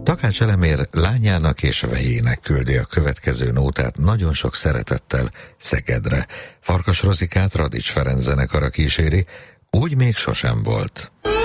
Takács Elemér lányának és vejének küldi a következő nótát nagyon sok szeretettel Szegedre. Farkas Rozikát Radics Ferenc zenekara kíséri, úgy még sosem volt.